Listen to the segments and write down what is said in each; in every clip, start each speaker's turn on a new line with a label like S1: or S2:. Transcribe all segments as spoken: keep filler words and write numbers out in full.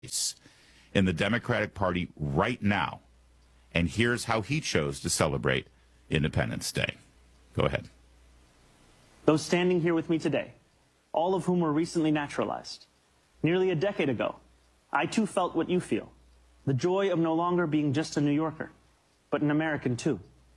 S1: in the Democratic Party right now. And here's how he chose to celebrate Independence Day. Go ahead.
S2: Those standing here with me today, all of whom were recently naturalized. Nearly a decade ago, I too felt what you feel, the joy of no longer being just a New Yorker, but an American too.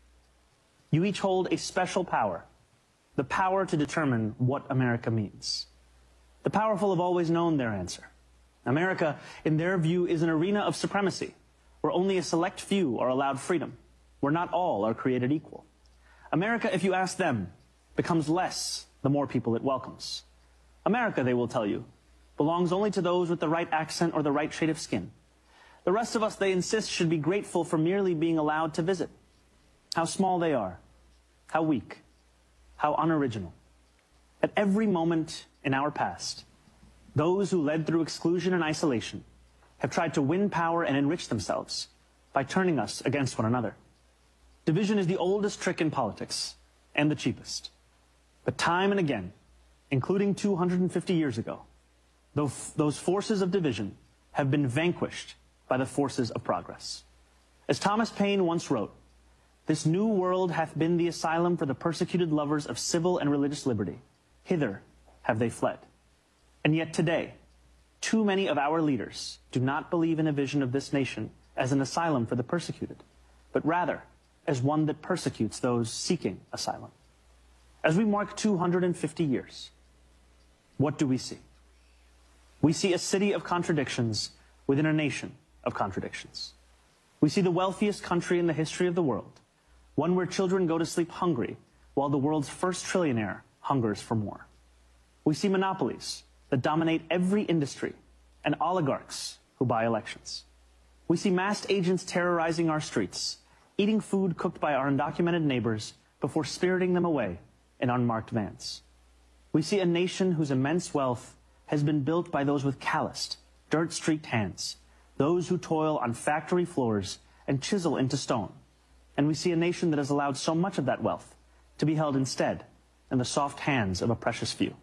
S2: You each hold a special power, the power to determine what America means. The powerful have always known their answer. America, in their view, is an arena of supremacy, where only a select few are allowed freedom, where not all are created equal. America, if you ask them, becomes less the more people it welcomes. America, they will tell you, belongs only to those with the right accent or the right shade of skin. The rest of us, they insist, should be grateful for merely being allowed to visit. How small they are, how weak, how unoriginal. At every moment in our past, those who led through exclusion and isolation have tried to win power and enrich themselves by turning us against one another. Division is the oldest trick in politics and the cheapest. But time and again, including two hundred fifty years ago, those forces of division have been vanquished by the forces of progress. As Thomas Paine once wrote, "This new world hath been the asylum for the persecuted lovers of civil and religious liberty. Hither have they fled." And yet today, too many of our leaders do not believe in a vision of this nation as an asylum for the persecuted, but rather as one that persecutes those seeking asylum. As we mark two hundred fifty years, what do we see? We see a city of contradictions within a nation of contradictions. We see the wealthiest country in the history of the world, one where children go to sleep hungry while the world's first trillionaire hungers for more. We see monopolies that dominate every industry and oligarchs who buy elections. We see masked agents terrorizing our streets, eating food cooked by our undocumented neighbors before spiriting them away in unmarked vans. We see a nation whose immense wealth has been built by those with calloused, dirt-streaked hands, those who toil on factory floors and chisel into stone. And we see a nation that has allowed so much of that wealth to be held instead in the soft hands of a precious few.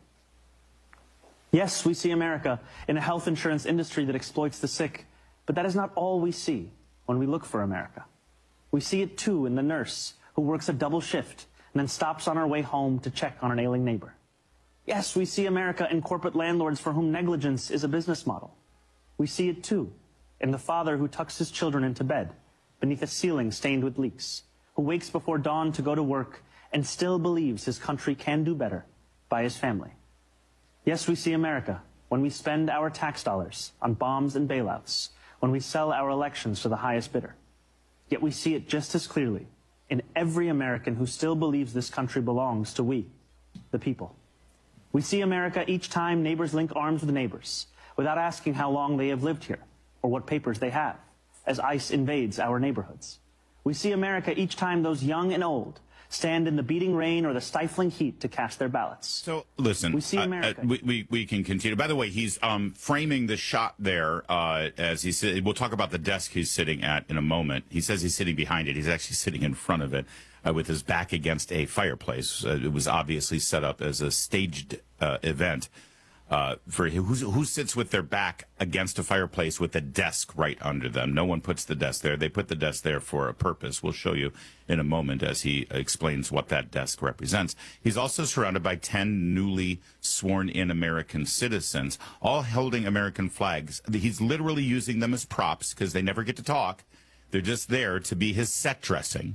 S2: Yes, we see America in a health insurance industry that exploits the sick, but that is not all we see when we look for America. We see it too in the nurse who works a double shift and then stops on her way home to check on an ailing neighbor. Yes, we see America in corporate landlords for whom negligence is a business model. We see it too in the father who tucks his children into bed beneath a ceiling stained with leaks, who wakes before dawn to go to work and still believes his country can do better by his family. Yes, we see America when we spend our tax dollars on bombs and bailouts, when we sell our elections to the highest bidder. Yet we see it just as clearly in every American who still believes this country belongs to we, the people. We see America each time neighbors link arms with neighbors without asking how long they have lived here or what papers they have, as ICE invades our neighborhoods. We see America each time those young and old stand in the beating rain or the stifling heat to cast their ballots.
S1: So, listen,
S2: we see America.
S1: Uh, uh, we, we, we can continue. By the way, he's um, framing the shot there uh, as he said. We'll talk about the desk he's sitting at in a moment. He says he's sitting behind it. He's actually sitting in front of it uh, with his back against a fireplace. Uh, it was obviously set up as a staged uh, event. Uh, for who, who sits with their back against a fireplace with a desk right under them. No one puts the desk there. They put the desk there for a purpose. We'll show you in a moment as he explains what that desk represents. He's also surrounded by ten newly sworn-in American citizens, all holding American flags. He's literally using them as props because they never get to talk. They're just there to be his set dressing.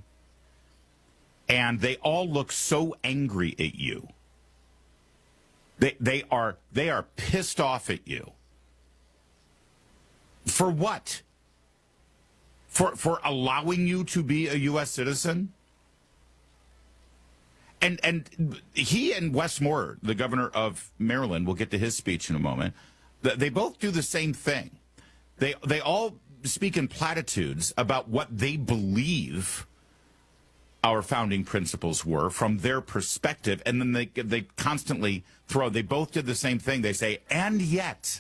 S1: And they all look so angry at you. They they are they are pissed off at you. For what? For for allowing you to be a U S citizen? And and he and Wes Moore, the governor of Maryland, we'll get to his speech in a moment. They both do the same thing. They they all speak in platitudes about what they believe our founding principles were from their perspective, and then they they constantly throw, they both did the same thing. They say, and yet,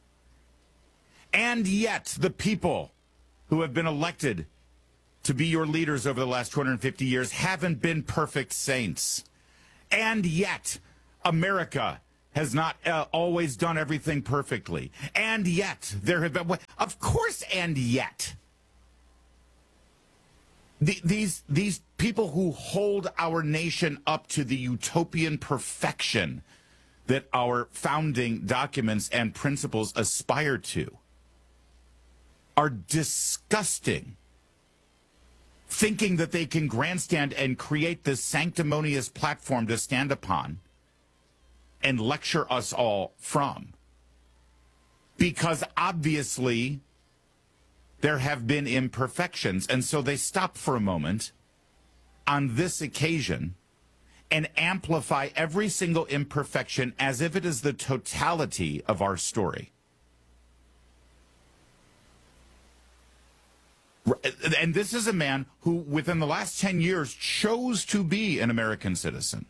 S1: and yet the people who have been elected to be your leaders over the last two hundred fifty years haven't been perfect saints. And yet, America has not uh, always done everything perfectly. And yet, there have been, of course, and yet, the, these, these people who hold our nation up to the utopian perfection that our founding documents and principles aspire to are disgusting. Thinking that they can grandstand and create this sanctimonious platform to stand upon and lecture us all from. Because obviously there have been imperfections. And so they stop for a moment on this occasion and amplify every single imperfection as if it is the totality of our story. And this is a man who, within the last ten years, chose to be an American citizen.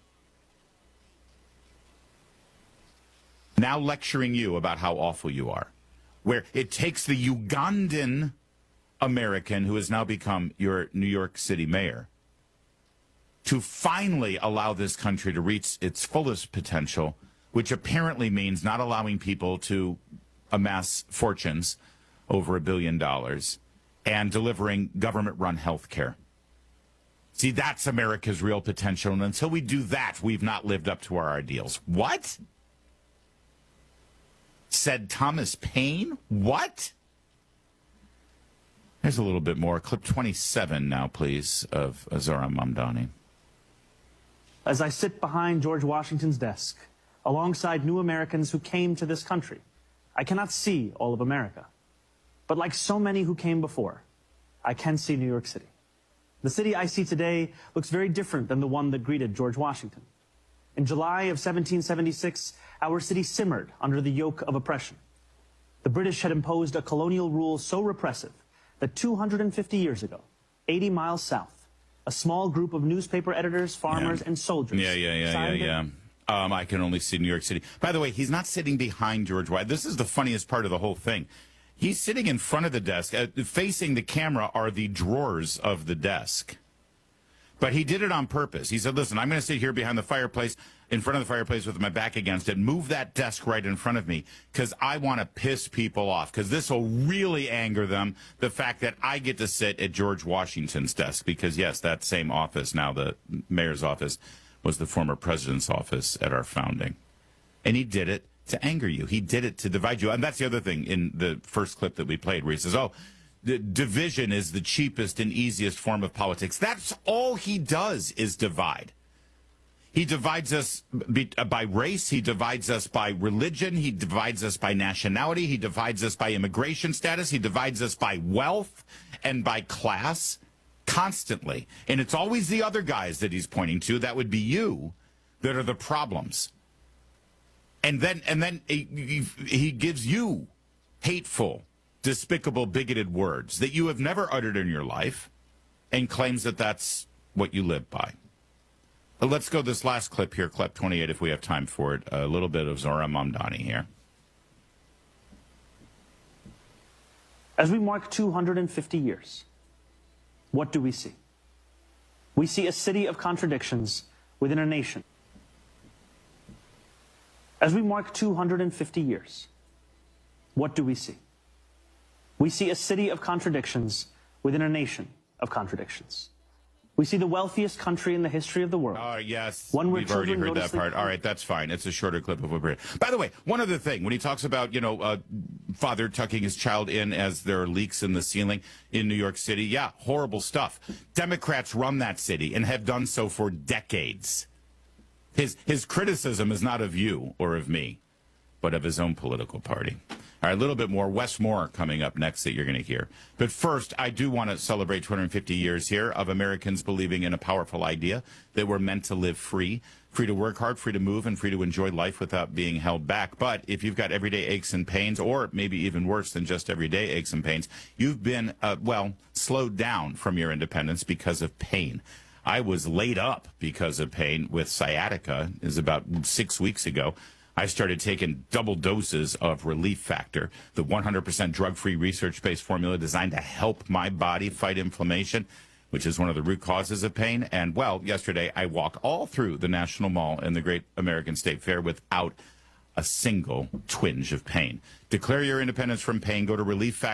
S1: Now lecturing you about how awful you are. Where it takes the Ugandan American, who has now become your New York City mayor, to finally allow this country to reach its fullest potential, which apparently means not allowing people to amass fortunes over a billion dollars, and delivering government-run health care. See, that's America's real potential, and until we do that, we've not lived up to our ideals. What? Said Thomas Paine? What? Here's a little bit more. Clip twenty-seven now, please, of Zohran Mamdani.
S2: As I sit behind George Washington's desk, alongside new Americans who came to this country, I cannot see all of America. But like so many who came before, I can see New York City. The city I see today looks very different than the one that greeted George Washington. In July of seventeen seventy-six, our city simmered under the yoke of oppression. The British had imposed a colonial rule so repressive that two hundred fifty years ago, eighty miles south, a small group of newspaper editors, farmers,
S1: yeah.
S2: and soldiers.
S1: Yeah, yeah, yeah, yeah, yeah. Um, I can only see New York City. By the way, he's not sitting behind George Washington. This is the funniest part of the whole thing. He's sitting in front of the desk. Uh, facing the camera are the drawers of the desk. But he did it on purpose. He said, listen, I'm going to sit here behind the fireplace, in front of the fireplace with my back against it, move that desk right in front of me, because I want to piss people off, because this will really anger them, the fact that I get to sit at George Washington's desk, because, yes, that same office, now the mayor's office, was the former president's office at our founding. And he did it to anger you. He did it to divide you. And that's the other thing in the first clip that we played, where he says, oh, the division is the cheapest and easiest form of politics. That's all he does, is divide. He divides us by race. He divides us by religion. He divides us by nationality. He divides us by immigration status. He divides us by wealth and by class constantly. And it's always the other guys that he's pointing to, that would be you, that are the problems. And then, and then he, he, he gives you hateful, despicable, bigoted words that you have never uttered in your life, and claims that that's what you live by. But let's go this last clip here, clip twenty-eight, if we have time for it. A little bit of Zohran Mamdani here.
S2: As we mark two hundred fifty years, what do we see? We see a city of contradictions within a nation. As we mark two hundred fifty years, what do we see? We see a city of contradictions within a nation of contradictions. We see the wealthiest country in the history of the world.
S1: Oh, uh, yes.
S2: One where
S1: We've already
S2: children
S1: heard that part. All right, that's fine. It's a shorter clip of what we're... By the way, one other thing. When he talks about, you know, uh, father tucking his child in as there are leaks in the ceiling in New York City, yeah, horrible stuff. Democrats run that city and have done so for decades. His, his criticism is not of you or of me, but of his own political party. All right, a little bit more. Wes Moore coming up next that you're going to hear. But first, I do want to celebrate two hundred fifty years here of Americans believing in a powerful idea that we're meant to live free, free to work hard, free to move, and free to enjoy life without being held back. But if you've got everyday aches and pains, or maybe even worse than just everyday aches and pains, you've been, uh, well, slowed down from your independence because of pain. I was laid up because of pain with sciatica. It was about six weeks ago. I started taking double doses of Relief Factor, the one hundred percent drug-free research-based formula designed to help my body fight inflammation, which is one of the root causes of pain. And, well, yesterday I walked all through the National Mall and the Great American State Fair without a single twinge of pain. Declare your independence from pain. Go to relief factor